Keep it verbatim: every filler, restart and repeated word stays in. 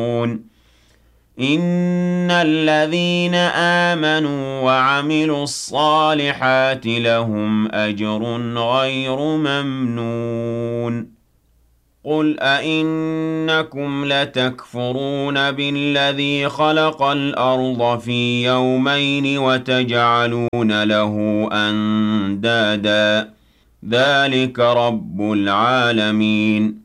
إِنَّ الَّذِينَ آمَنُوا وَعَمِلُوا الصَّالِحَاتِ لَهُمْ أَجْرٌ غَيْرُ مَمْنُونٍ قُلْ أَئِنَّكُمْ لَتَكْفُرُونَ بِالَّذِي خَلَقَ الْأَرْضَ فِي يَوْمَيْنِ وَتَجْعَلُونَ لَهُ أَندَادًا ۚ ذَٰلِكَ رَبُّ الْعَالَمِينَ